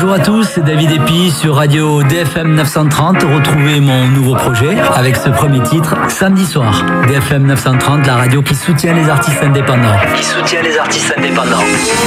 Bonjour à tous, c'est David Epi sur Radio DFM 930. Retrouvez mon nouveau projet avec ce premier titre, Samedi soir. DFM 930, la radio qui soutient les artistes indépendants.